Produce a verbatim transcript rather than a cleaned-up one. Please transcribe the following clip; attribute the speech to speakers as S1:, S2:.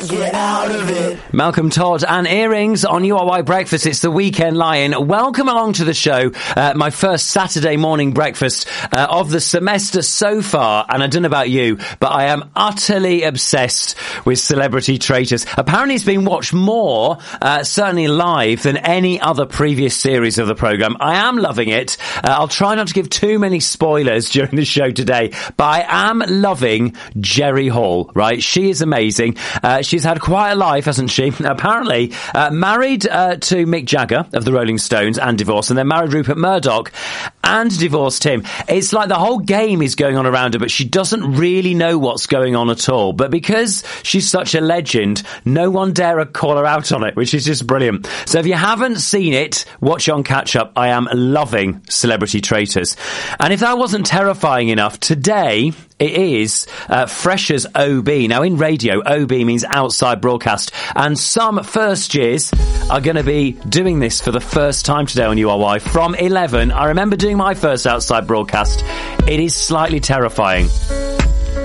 S1: can't get out of it.
S2: Malcolm Todd and Earrings on U R Y Breakfast. It's the Weekend Lion. Welcome along to the show. Uh, my first Saturday morning breakfast uh, of the semester so far. And I don't know about you, but I am utterly obsessed with Celebrity Traitors. Apparently it's been watched more, uh, certainly live, than any other previous series of the programme. I am loving it. Uh, I'll try not to give too many spoilers during the show today, but I am loving Jerry Hall, right? She is amazing. Uh, she's had quite a life, hasn't she? Apparently, uh, married uh, to Mick Jagger of the Rolling Stones and divorced, and then married Rupert Murdoch and divorced him. It's like the whole game is going on around her, but she doesn't really know what's going on at all. But because she's such a legend, no one dare call her out on it, which is just brilliant. So if you haven't seen it, watch on catch up. I am loving Celebrity Traitors. And if that wasn't terrifying enough, today it is uh, Freshers O B. Now, in radio, O B means outside broadcast. And some first years are going to be doing this for the first time today on U R Y from eleven. I remember doing my first outside broadcast. It is slightly terrifying.